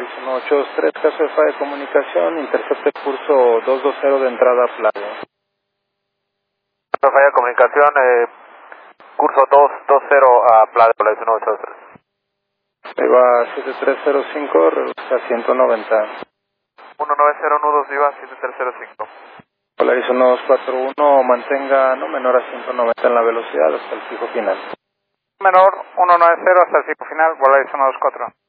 Polaris 183, caso de falla de comunicación, intercepte curso 220 de entrada a Playa. Falla de comunicación, curso 220 a Playa, Polaris 183. Ahí va 7305, reduce a 190. 190 nudos, viva 7305. Polaris 1241, mantenga no menor a 190 en la velocidad hasta el fijo final. Menor 190 hasta el fijo final, Polaris 124.